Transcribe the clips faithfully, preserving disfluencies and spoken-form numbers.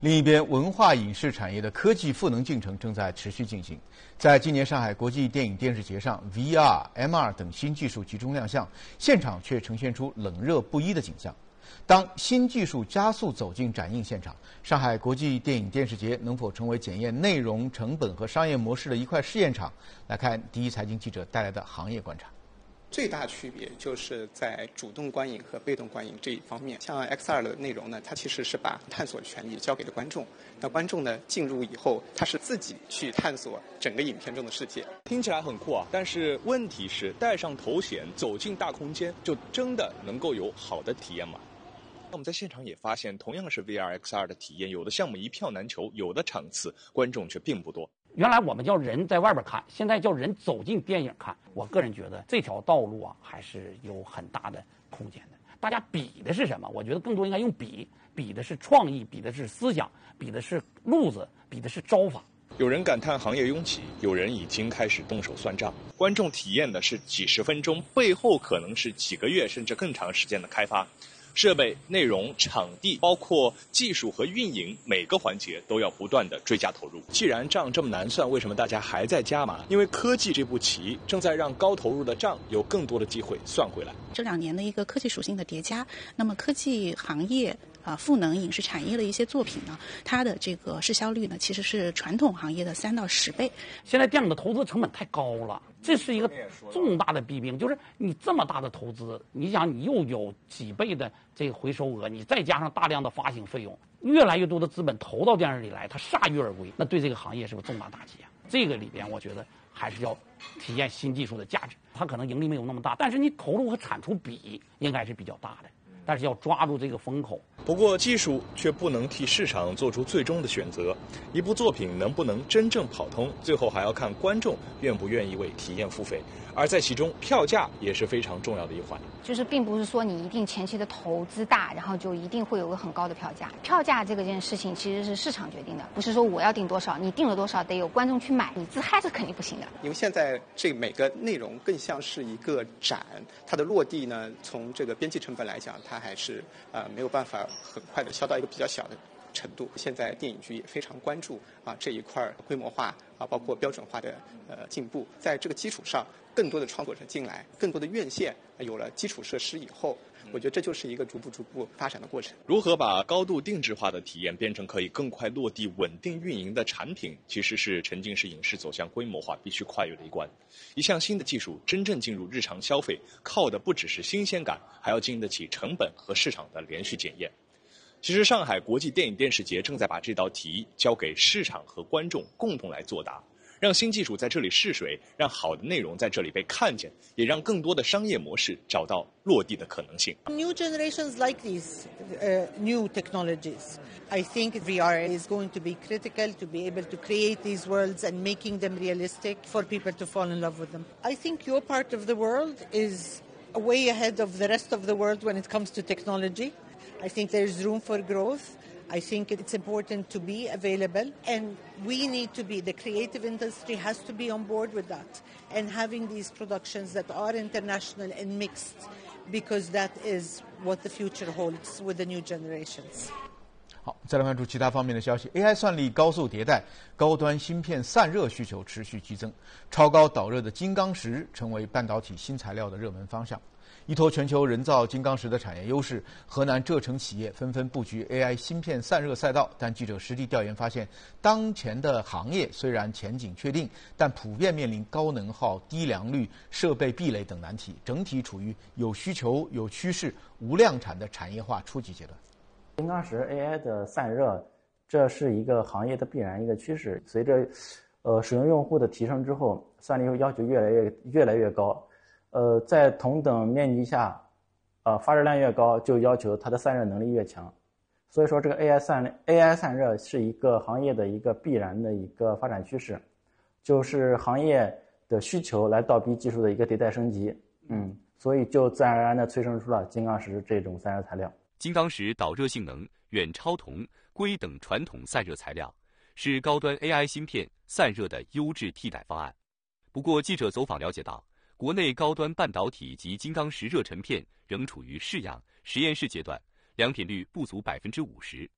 另一边，文化影视产业的科技赋能进程正在持续进行。在今年上海国际电影电视节上 ，V R、M R 等新技术集中亮相，现场却呈现出冷热不一的景象。当新技术加速走进展映现场，上海国际电影电视节能否成为检验内容、成本和商业模式的一块试验场？来看第一财经记者带来的行业观察。 最大区别就是在主动观影和被动观影这一方面。像 X R 的内容呢，它其实是把探索权利交给了观众。那观众呢进入以后，他是自己去探索整个影片中的世界。 听起来很酷啊，但是问题是戴上头显走进大空间，就真的能够有好的体验吗？我们在现场也发现，同样是 V R X R 的体验，有的项目一票难求，有的场次观众却并不多。 原来我们叫人在外边看，现在叫人走进电影看。我个人觉得这条道路啊，还是有很大的空间的。大家比的是什么？我觉得更多应该用比，比的是创意，比的是思想，比的是路子，比的是招法。 有人感叹行业拥挤，有人已经开始动手算账。观众体验的是几十分钟，背后可能是几个月甚至更长时间的开发。设备、内容、场地，包括技术和运营，每个环节都要不断的追加投入。既然账这么难算，为什么大家还在加码？因为科技这步棋正在让高投入的账有更多的机会算回来。 这两年的一个科技属性的叠加，那么科技行业啊，赋能影视产业的一些作品呢，它的这个市销率呢，其实是传统行业的三到十倍。 现在电影的投资成本太高了，这是一个重大的弊病。就是你这么大的投资，你想你又有几倍的这个回收额，你再加上大量的发行费用，越来越多的资本投到电视里来，它铩羽而归，那对这个行业是不是重大打击啊？这个里边，我觉得还是要体验新技术的价值。它可能盈利没有那么大，但是你投入和产出比应该是比较大的。但是要抓住这个风口。 不过技术却不能替市场做出最终的选择，一部作品能不能真正跑通，最后还要看观众愿不愿意为体验付费，而在其中票价也是非常重要的一环。 就是并不是说你一定前期的投资大，然后就一定会有个很高的票价。票价这个件事情其实是市场决定的，不是说我要定多少，你定了多少得有观众去买，你自嗨是肯定不行的。 因为现在这每个内容更像是一个展，它的落地呢，从这个边际成本来讲，它还是呃没有办法很快的销到一个比较小的程度。现在电影局也非常关注啊这一块规模化啊，包括标准化的呃进步。在这个基础上，更多的创作者进来，更多的院线有了基础设施以后，我觉得这就是一个逐步逐步发展的过程。 如何把高度定制化的体验变成可以更快落地、稳定运营的产品，其实是沉浸式影视走向规模化必须跨越的一关。一项新的技术真正进入日常消费，靠的不只是新鲜感，还要经得起成本和市场的连续检验。其实上海国际电影电视节正在把这道题交给市场和观众共同来作答，让新技术在这里试水，让好的内容在这里被看见，也让更多的商业模式找到落地的可能性。 New generations like these uh, new technologies. I think V R is going to be critical to be able to create these worlds and making them realistic for people to fall in love with them. I think your part of the world is way ahead of the rest of the world when it comes to technology. I think there's room for growth. I think it's important to be available, and we need to be, the creative industry has to be on board with that, and having these productions that are international and mixed, because that is what the future holds with the new generations. 好，再来关注其他方面的消息。A I 算力高速迭代，高端芯片散热需求持续激增，超高导热的金刚石成为半导体新材料的热门方向。依托全球人造金刚石的产业优势，河南浙城企业纷纷布局 A I 芯片散热赛道。但记者实地调研发现，当前的行业虽然前景确定，但普遍面临高能耗、低良率、设备壁垒等难题，整体处于有需求、有趋势、无量产的产业化初级阶段。 金刚石 A I 的散热，这是一个行业的必然一个趋势。随着呃使用用户的提升之后，算力要求越来越越来越高。呃，在同等面积下，呃，发热量越高，就要求它的散热能力越强。所以说，这个 A I 散 A I 散热是一个行业的一个必然的一个发展趋势，就是行业的需求来倒逼技术的一个迭代升级。嗯，所以就自然而然的催生出了金刚石这种散热材料。 金刚石导热性能远超铜、硅等传统散热材料，是高端 A I 芯片散热的优质替代方案。不过，记者走访了解到，国内高端半导体及金刚石热成片仍处于试样实验室阶段，良品率不足百分之五十。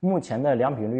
目前的良品率